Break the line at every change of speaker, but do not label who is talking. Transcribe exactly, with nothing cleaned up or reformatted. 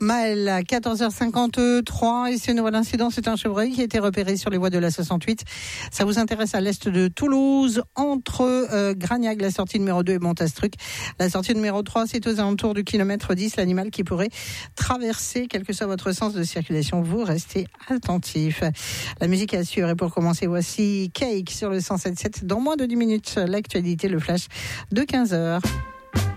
Maël, à quatorze heures cinquante-trois, et ce nouvel incident, c'est un chevreuil qui a été repéré sur les voies de la soixante-huit. Ça vous intéresse à l'est de Toulouse, entre euh, Gragnac, la sortie numéro deux, et Montastruc. La sortie numéro trois, c'est aux alentours du kilomètre dix, l'animal qui pourrait traverser, quel que soit votre sens de circulation. Vous restez attentif. La musique est à suivre, et pour commencer, voici Cake sur le cent sept virgule sept. Dans moins de dix minutes, l'actualité, le flash de quinze heures.